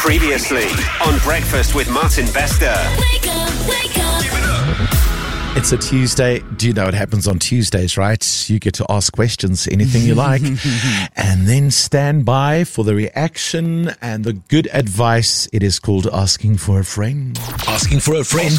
Previously on Breakfast with Martin Bester. Wake up. It's a Tuesday. Do you know what happens on Tuesdays, right? You get to ask questions, anything you like, and then stand by for the reaction and the good advice. It is called Asking for a Friend. Asking for a friend.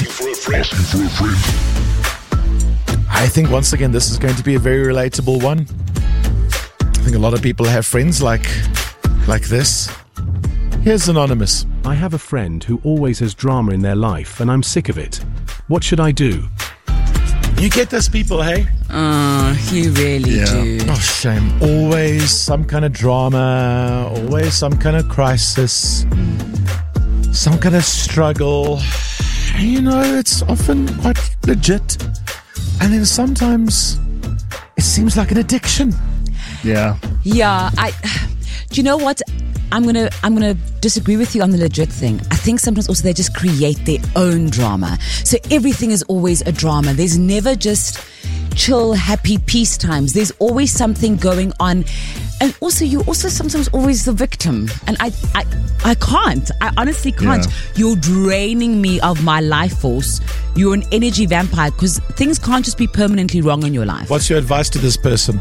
I think once again, this is going to be a very relatable one. I think a lot of people have friends like this. Here's Anonymous. I have a friend who always has drama in their life, and I'm sick of it. What should I do? You get those people, hey? You really do. Oh, shame. Always some kind of drama, always some kind of crisis, some kind of struggle. You know, it's often quite legit. And then sometimes it seems like an addiction. Yeah. Do you know what? I'm gonna disagree with you on the legit thing. I think sometimes also they just create their own drama. So everything is always a drama. There's never just chill, happy, peace times. There's always something going on. And also, you're also sometimes always the victim. And I can't. I honestly can't. Yeah. You're draining me of my life force. You're an energy vampire because things can't just be permanently wrong in your life. What's your advice to this person?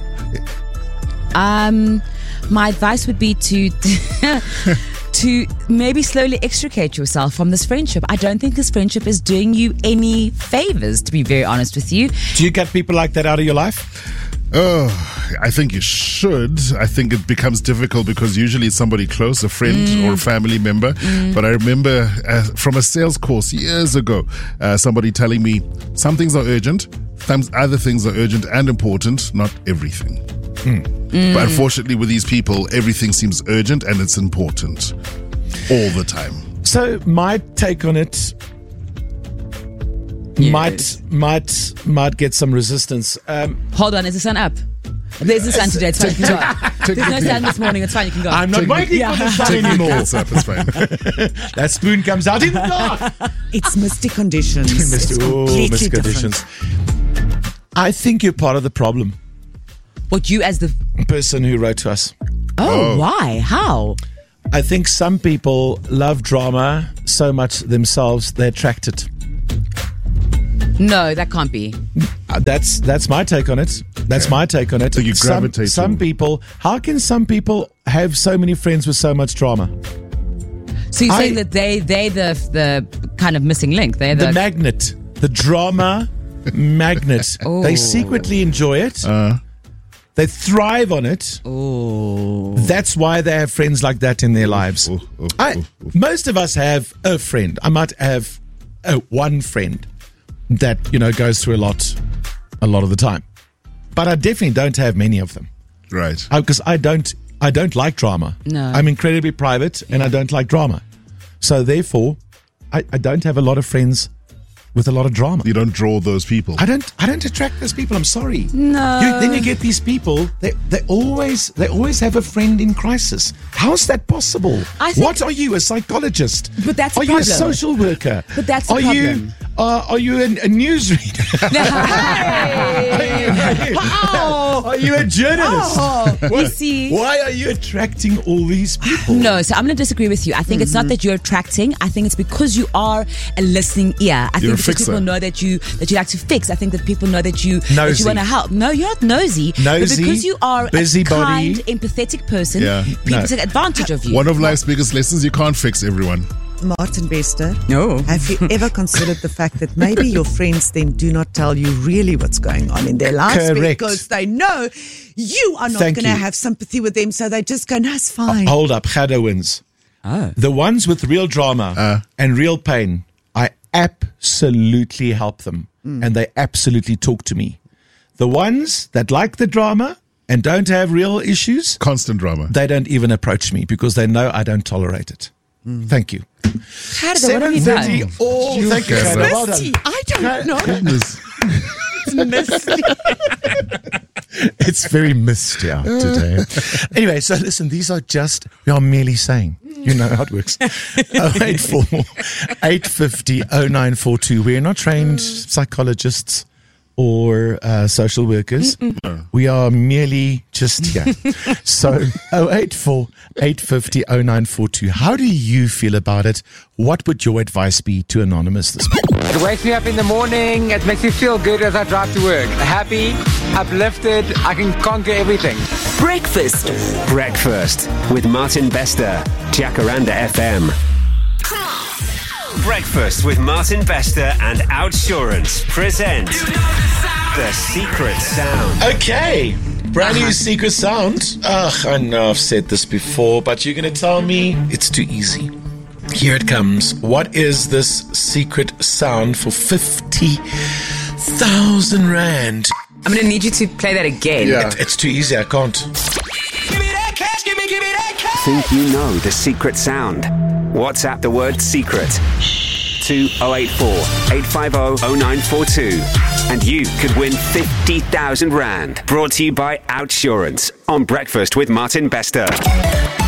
My advice would be to maybe slowly extricate yourself from this friendship. I don't think this friendship is doing you any favors, to be very honest with you. Do you get people like that out of your life? Oh, I think you should. I think it becomes difficult because usually it's somebody close, a friend or a family member. But I remember from a sales course years ago, somebody telling me some things are urgent, some other things are urgent and important, not everything. But unfortunately with these people, everything seems urgent and it's important all the time. So my take on it might get some resistance. Hold on, is the sun up? There's the sun today, it's fine, you can go. There's no sun this morning, it's fine, you can go. I'm not waiting for the sun Take the anymore. cats up, it's fine. That spoon comes out in the dark. It's misty conditions. It's Oh, completely missed different. conditions. I think you're part of the problem. What, you as the... Person who wrote to us. Oh, why? How? I think some people love drama so much themselves they attract it. No, that can't be. That's my take on it. That's my take on it. So you gravitate some to- people. How can some people have so many friends with so much drama? So you're saying that they're the kind of missing link? They're The magnet, the drama magnet. Oh. They secretly enjoy it. They thrive on it. Oh. That's why they have friends like that in their lives. Most of us have a friend. I might have one friend that, goes through a lot of the time. But I definitely don't have many of them. Right. Because I don't like drama. No. I'm incredibly private and I don't like drama. So therefore, I don't have a lot of friends with a lot of drama. You don't draw those people. I don't attract those people. I'm sorry. No. Then you get these people. They always have a friend in crisis. How is that possible? I think- What are you, a psychologist? But that's Are the you a problem. social worker? But that's the are problem. Are you a newsreader? Are you a journalist? Oh, you see. Why are you attracting all these people? No, so I'm going to disagree with you. I think it's not that you're attracting. I think it's because you are a listening ear. I You're a think because fixer. people know that you like to fix. I think that people know that you Nosy. want to help. No, you're not nosy. But Nosy, because you are busybody. a kind, empathetic person, Yeah. people take advantage of you. One of life's biggest lessons, you can't fix everyone. Martin Bester, No. have you ever considered the fact that maybe your friends then do not tell you really what's going on in their lives Correct. because they know you are not Thank going to you. have sympathy with them, so they just go, no, it's fine. Hold up, Gado wins. Oh. The ones with real drama and real pain, I absolutely help them. And they absolutely talk to me. The ones that like the drama and don't have real issues, Constant drama. they don't even approach me because they know I don't tolerate it. Thank you. Gado, what have you done? 7:30. Oh, thank you, Gado. Gado. Well done. Misty, I don't know. Goodness. It's misty. It's very misty out today. Anyway, so listen, we are merely saying. You know how it works. 084 850 0942. We're not trained psychologists or social workers. We are merely just here. So 084 850 0942. How do you feel about it? What would your advice be to Anonymous this morning? It wakes me up in the morning. It makes me feel good as I drive to work. Happy, uplifted. I can conquer everything. Breakfast. Breakfast with Martin Bester, Jacaranda FM. Breakfast with Martin Bester and Outsurance present The Secret Sound. Okay, brand new secret sound. I know I've said this before, but you're going to tell me it's too easy. Here it comes. What is this secret sound for 50,000 Rand? I'm going to need you to play that again. It's too easy, I can't. Think you know the secret sound? WhatsApp the word secret to 084 850 0942 and you could win 50,000 Rand. Brought to you by Outsurance on Breakfast with Martin Bester.